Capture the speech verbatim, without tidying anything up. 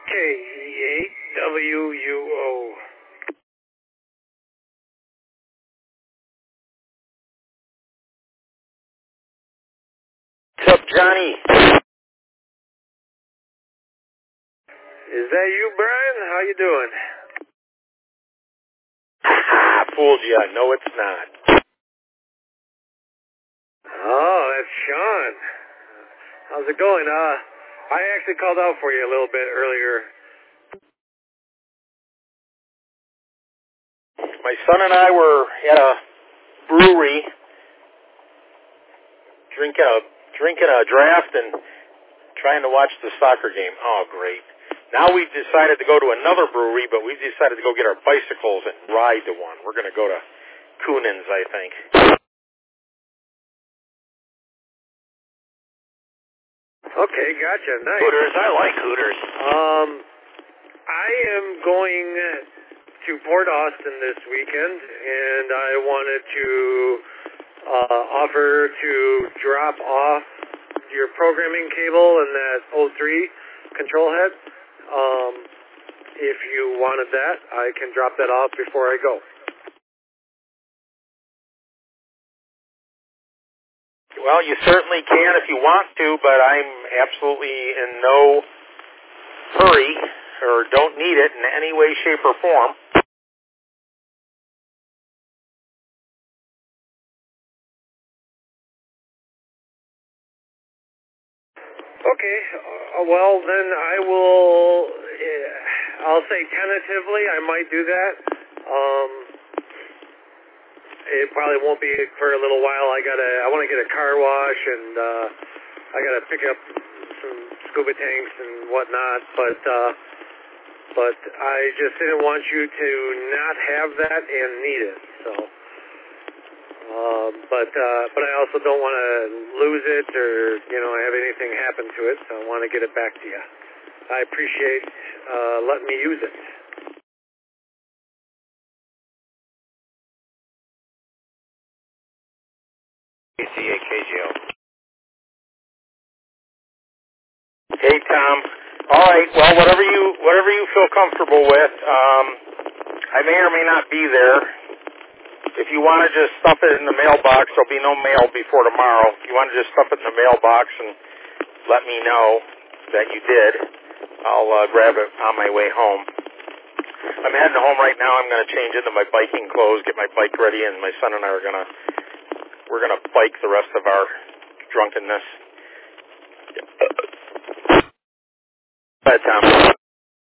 K eight W U O. What's up, Johnny? Is that you, Brian? How you doing? I fooled you. No, it's not. Oh, that's Sean. How's it going? Uh, I actually called out for you a little bit earlier. My son and I were at a brewery drinking a drinking a draft and trying to watch the soccer game. Oh, great. Now we've decided to go to another brewery, but we've decided to go get our bicycles and ride to one. We're going to go to Coonan's, I think. Okay, gotcha. Nice. Hooters. I like Hooters. Um, I am going to Port Austin this weekend, and I wanted to uh, offer to drop off your programming cable and that O three control head. Um, if you wanted that, I can drop that off before I go. Well, you certainly can if you want to, but I'm absolutely in no hurry or don't need it in any way, shape, or form. Okay, uh, well then I will, uh, I'll say tentatively I might do that. Um, it probably won't be for a little while. I gotta, I want to get a car wash and uh, I gotta pick up some scuba tanks and whatnot, but uh, but I just didn't want you to not have that and need it, so. Uh, but uh, but I also don't want to lose it or, you know, have anything happen to it, so I want to get it back to you. I appreciate uh, letting me use it. C A K G O. Hey, Tom. All right. Well, whatever you whatever you feel comfortable with. Um, I may or may not be there. If you want to just stuff it in the mailbox, there'll be no mail before tomorrow. If you want to just stuff it in the mailbox and let me know that you did, I'll uh, grab it on my way home. I'm heading home right now. I'm going to change into my biking clothes, get my bike ready, and my son and I are going to we're going to bike the rest of our drunkenness. Bye, Tom.